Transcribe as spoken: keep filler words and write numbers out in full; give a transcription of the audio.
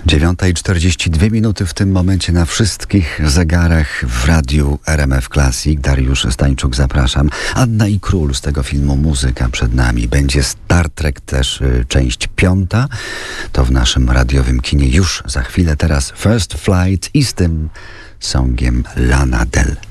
dziewiąta i czterdzieści dwie minuty w tym momencie na wszystkich zegarach w radiu R M F Classic. Dariusz Stańczuk, zapraszam. Anna i Król, z tego filmu muzyka przed nami. Będzie Star Trek też y, część piąta. To w naszym radiowym kinie już za chwilę. Teraz First Flight i z tym songiem Lana Del